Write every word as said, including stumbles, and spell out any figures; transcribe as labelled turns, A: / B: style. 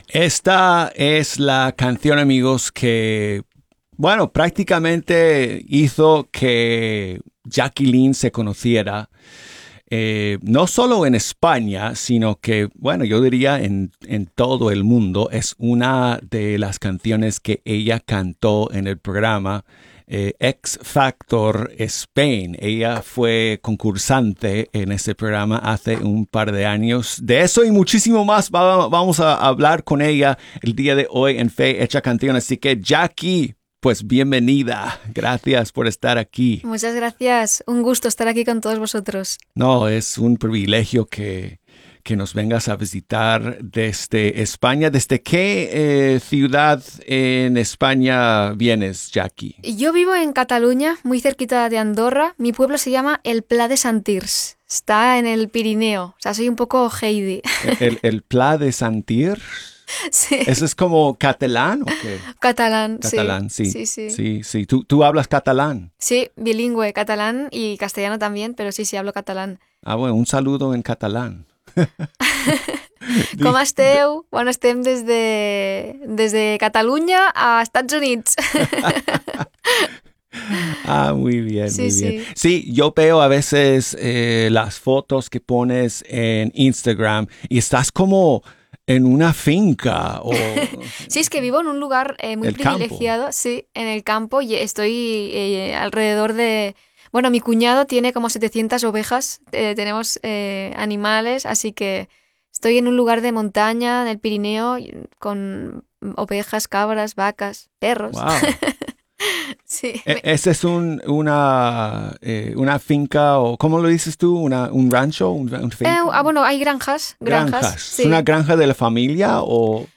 A: Esta es la canción, amigos, que, bueno, prácticamente hizo que Jacqueline se conociera, eh, no solo en España, sino que, bueno, yo diría en, en todo el mundo. Es una de las canciones que ella cantó en el programa Eh, X Factor Spain. Ella fue concursante en ese programa hace un par de años. De eso y muchísimo más va, vamos a hablar con ella el día de hoy en Fe Hecha Canción. Así que Jackie, pues bienvenida. Gracias por estar aquí.
B: Muchas gracias. Un gusto estar aquí con todos vosotros.
A: No, es un privilegio que... que nos vengas a visitar desde España. ¿Desde qué eh, ciudad en España vienes, Jackie?
B: Yo vivo en Cataluña, muy cerquita de Andorra. Mi pueblo se llama el Pla de Santirs. Está en el Pirineo. O sea, soy un poco Heidi.
A: ¿El, el Pla de Santirs?
B: Sí.
A: ¿Eso es como catalán o qué?
B: Catalán,
A: Catalán, sí.
B: sí. Sí, sí.
A: sí, sí. ¿Tú, ¿Tú hablas catalán?
B: Sí, bilingüe, catalán y castellano también, pero sí, sí, hablo catalán.
A: Ah, bueno, un saludo en catalán.
B: Com esteu? Bueno, estem des de, des de Catalunya a Estats Units.
A: Ah, muy bien,
B: Sí,
A: muy
B: sí.
A: bien. Sí, yo veo a veces eh, las fotos que pones en Instagram y estás como en una finca o...
B: Sí, es que vivo en un lugar eh, muy
A: El
B: privilegiado,
A: campo.
B: sí, en el campo y estoy eh, alrededor de... Bueno, mi cuñado tiene como setecientas ovejas, eh, tenemos eh, animales, así que estoy en un lugar de montaña, en el Pirineo, con ovejas, cabras, vacas, perros.
A: Wow.
B: Sí.
A: E- ¿Esa es un, una, eh, una finca o, ¿cómo lo dices tú? Una, ¿Un rancho? ¿Un, un finca?
B: Eh, ah, bueno, hay granjas, granjas.
A: Granjas.
B: Sí.
A: ¿Es una granja de la familia o...?